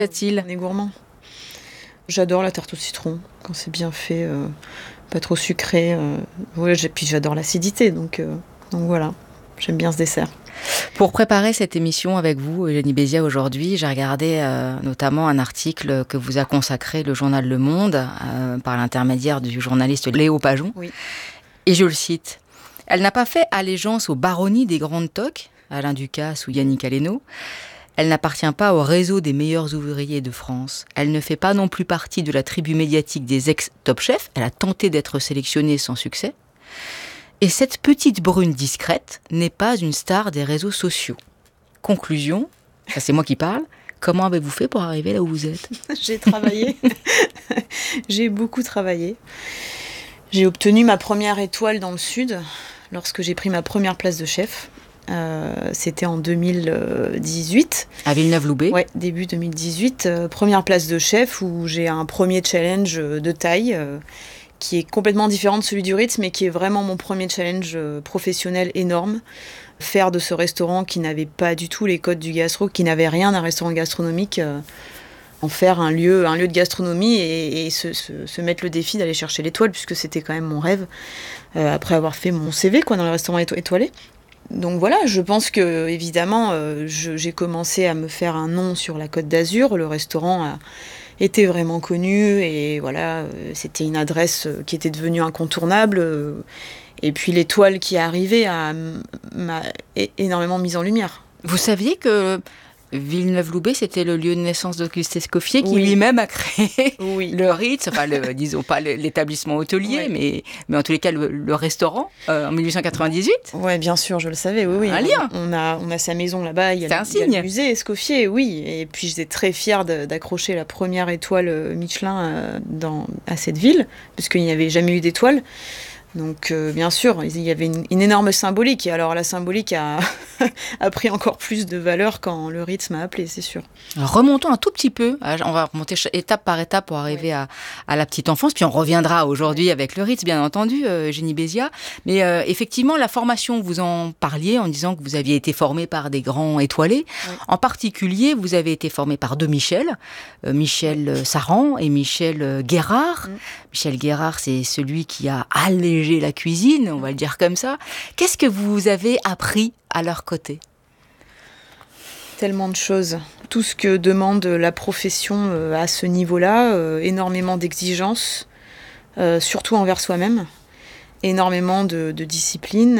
Qu'a-t-il ? On est gourmand. J'adore la tarte au citron, quand c'est bien fait, pas trop sucré. Ouais, puis j'adore l'acidité, donc voilà, j'aime bien ce dessert. Pour préparer cette émission avec vous, Eugénie Béziat, aujourd'hui, j'ai regardé notamment un article que vous a consacré le journal Le Monde par l'intermédiaire du journaliste Léo Pajon. Oui. Et je le cite. « Elle n'a pas fait allégeance aux baronnies des grandes toques, Alain Ducasse ou Yannick Aleno. Elle n'appartient pas au réseau des meilleurs ouvriers de France. Elle ne fait pas non plus partie de la tribu médiatique des ex-top chefs. Elle a tenté d'être sélectionnée sans succès. Et cette petite brune discrète n'est pas une star des réseaux sociaux. Conclusion, ça c'est moi qui parle, comment avez-vous fait pour arriver là où vous êtes ? J'ai travaillé, j'ai beaucoup travaillé. J'ai obtenu ma première étoile dans le Sud lorsque j'ai pris ma première place de chef. C'était en 2018. À Villeneuve-Loubet ? Ouais, début 2018. Première place de chef où j'ai un premier challenge de taille qui est complètement différent de celui du Ritz, mais qui est vraiment mon premier challenge professionnel énorme. Faire de ce restaurant qui n'avait pas du tout les codes du gastro, qui n'avait rien d'un restaurant gastronomique, en faire un lieu de gastronomie et se mettre le défi d'aller chercher l'étoile, puisque c'était quand même mon rêve, après avoir fait mon CV dans les restaurants étoilés. Donc voilà, je pense que évidemment, j'ai commencé à me faire un nom sur la Côte d'Azur. Le restaurant était vraiment connu et voilà, c'était une adresse qui était devenue incontournable. Et puis l'étoile qui est arrivée m'a énormément mise en lumière. Vous saviez que Villeneuve-Loubet, c'était le lieu de naissance d'Auguste Escoffier, qui Oui. lui-même a créé Oui. le Ritz, enfin, disons pas l'établissement hôtelier, Ouais. mais en tous les cas le restaurant, en 1898. Ouais, bien sûr, je le savais, oui. Un lien. On a sa maison là-bas, il y a le musée Escoffier, oui. Et puis j'étais très fière d'accrocher la première étoile Michelin à cette ville, parce qu'il n'y avait jamais eu d'étoile. Donc bien sûr, il y avait une énorme symbolique. Et alors la symbolique a pris encore plus de valeur quand le Ritz m'a appelée, c'est sûr. Alors, remontons un tout petit peu. On va remonter étape par étape pour arriver à la petite enfance. Puis on reviendra aujourd'hui avec le Ritz, bien entendu, Eugénie Béziat. Mais effectivement, la formation, vous en parliez en disant que vous aviez été formée par des grands étoilés. Oui. En particulier, vous avez été formée par deux Michel. Michel Saran et Michel Guérard. Michel Guérard, c'est celui qui a allégé la cuisine, on va le dire comme ça. Qu'est-ce que vous avez appris à leur côté ? Tellement de choses. Tout ce que demande la profession à ce niveau-là, énormément d'exigences, surtout envers soi-même, énormément de discipline,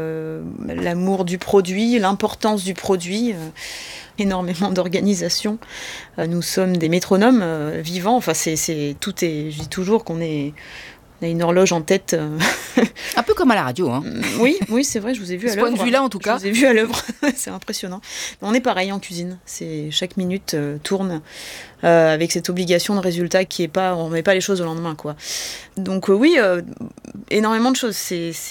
l'amour du produit, l'importance du produit, énormément d'organisation. Nous sommes des métronomes vivants, enfin tout est, je dis toujours qu'on est... On a une horloge en tête. Un peu comme à la radio. Hein. Oui, c'est vrai, je vous ai vu à l'œuvre. Ce point de vue-là, en tout cas. Je vous ai vu à l'œuvre, c'est impressionnant. On est pareil en cuisine. Chaque minute tourne avec cette obligation de résultat qui est pas... On ne met pas les choses au lendemain, quoi. Donc oui, énormément de choses.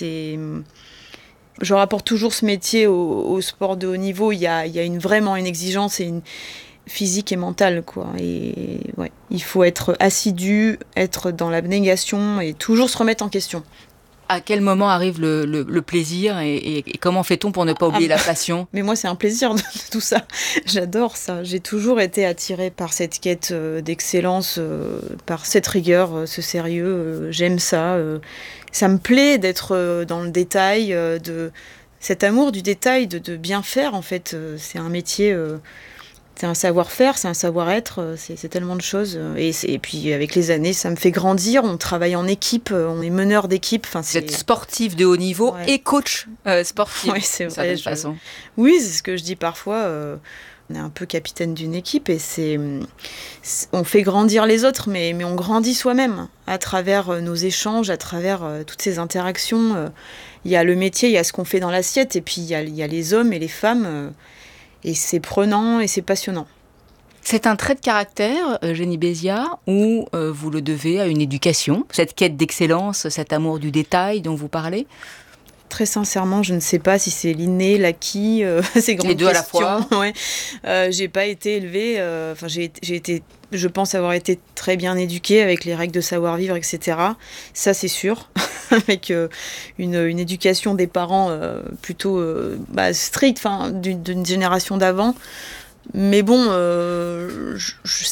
Je rapporte toujours ce métier au sport de haut niveau. Il y a vraiment une exigence et une physique et mentale, quoi. Et ouais, il faut être assidu, être dans l'abnégation et toujours se remettre en question. À quel moment arrive le plaisir et comment fait-on pour ne pas oublier la passion ? Mais moi, c'est un plaisir de tout ça. J'adore ça. J'ai toujours été attirée par cette quête d'excellence, par cette rigueur, ce sérieux. J'aime ça. Ça me plaît d'être dans le détail, de cet amour du détail, de bien faire, en fait. C'est un métier... C'est un savoir-faire, c'est un savoir-être, c'est tellement de choses. Et puis avec les années, ça me fait grandir, on travaille en équipe, on est meneur d'équipe. Vous êtes sportif de haut niveau et coach sportif. Oui, c'est vrai. Façon. Oui, c'est ce que je dis parfois. On est un peu capitaine d'une équipe et on fait grandir les autres, mais on grandit soi-même à travers nos échanges, à travers toutes ces interactions. Il y a le métier, il y a ce qu'on fait dans l'assiette et puis il y a les hommes et les femmes. Et c'est prenant et c'est passionnant. C'est un trait de caractère, Eugénie Béziat, ou vous le devez à une éducation, cette quête d'excellence, cet amour du détail dont vous parlez ? Très sincèrement, je ne sais pas si c'est l'inné, l'acquis, ces grandes questions. Les deux à la fois. Ouais. J'ai pas été élevée. Je pense avoir été très bien éduquée avec les règles de savoir-vivre, etc. Ça, c'est sûr. Avec une éducation des parents plutôt stricte, d'une génération d'avant. Mais bon,